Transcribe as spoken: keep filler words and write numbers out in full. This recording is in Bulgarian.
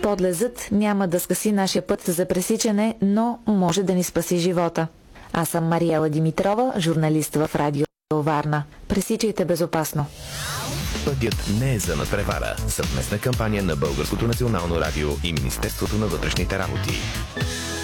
Подлезът няма да скъси нашия път за пресичане, но може да ни спаси живота. Аз съм Мариела Димитрова, журналист в Радио Варна. Пресичайте безопасно. Пътят не е за надпревара. Съвместна кампания на Българското национално радио и Министерството на вътрешните работи.